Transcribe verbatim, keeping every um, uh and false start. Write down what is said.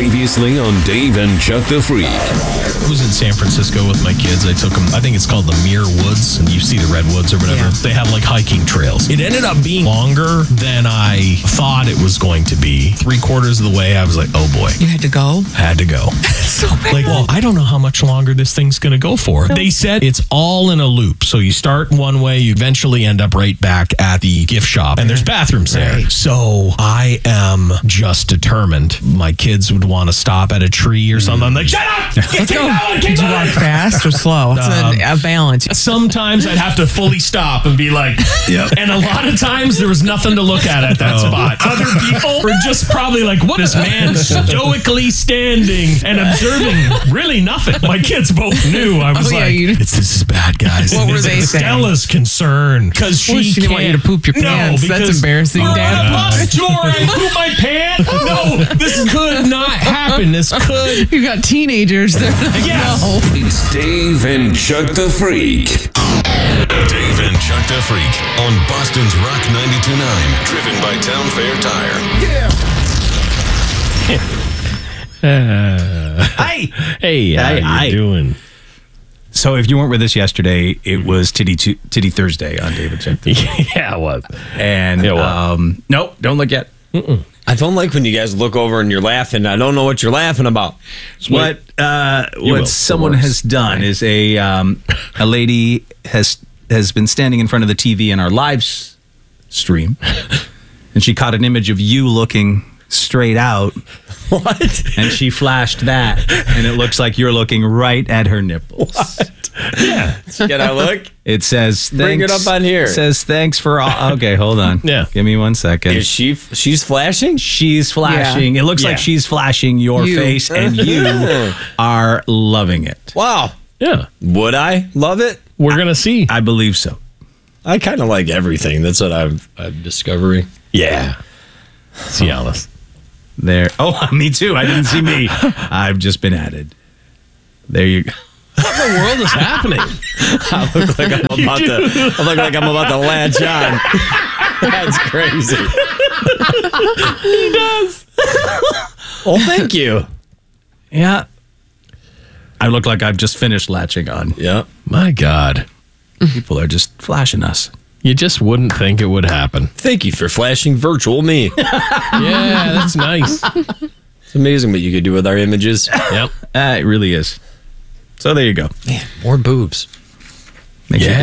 Previously on Dave and Chuck the Freak. I was in San Francisco with my kids. I took them, I think it's called the Muir Woods, and you see the redwoods or whatever. Yeah. They have like hiking trails. It ended up being longer than I thought it was going to be. Three quarters of the way, I was like, oh boy. You had to go? Had to go. So bad. Like, well, I don't know how much longer this thing's going to go for. They said it's all in a loop. So you start one way, you eventually end up right back at the gift shop, and there's bathrooms there. Right. So I am just determined. My kids would want to stop at a tree or something. I'm like, shut up! Let's Keep go. going, keep Did you going. walk fast or slow? It's Um, a, a balance. Sometimes I'd have to fully stop and be like, Yep. and a lot of times there was nothing to look at at that spot. Other people were just probably like, what is this man stoically standing and observing really nothing? My kids both knew. I was Oh, yeah, like, you- it's, this is bad, guys. What were It's they saying? Stella's concern because she, Well, she didn't want you to can't- poop your pants. No, That's because, embarrassing, oh, Dad. I lost Joy. I pooped my pants. No, this could not happen. This could. You got teenagers. They're like, Yes. no. It's Dave and Chuck the Freak. Dave and Chuck the Freak on Boston's Rock ninety-two point nine. Driven by Town Fair Tire. Hi. Hey, how Hi, you hi. doing? So if you weren't with us yesterday, it was Titty Tu- Titty Thursday on David Check. Yeah, what? And Yeah, what? um, nope, don't look yet. I don't like when you guys look over and you're laughing. I don't know what you're laughing about. What uh, You what will. someone The worst. has done is a um, a lady has has been standing in front of the T V in our live s- stream, and she caught an image of you looking straight out, What? and she flashed that, and it looks like you're looking right at her nipples. Yeah. Can I look? It says, Bring it thanks- up on here. It says, thanks for all. Okay, hold on. Yeah. Give me one second. Is she? She's flashing. She's flashing. It looks Yeah. like she's flashing your You. face, and you are loving it. Wow. Yeah. Would I love it? We're going to see. I believe so. I kind of like everything. That's what I'm, I'm discovering. Yeah. See Alice. There. Oh, me too. I didn't see me. I've just been added. There you go. What in the world is happening? I look like I'm about to. I look like I'm about to latch on. That's crazy. He does. Well, thank you. Yeah. I look like I've just finished latching on. Yeah. My God. People are just flashing us. You just wouldn't think it would happen. Thank you for flashing virtual me. Yeah, that's nice. It's amazing what you could do with our images. Yep. Uh, it really is. So there you go. More boobs. Make sure Yeah.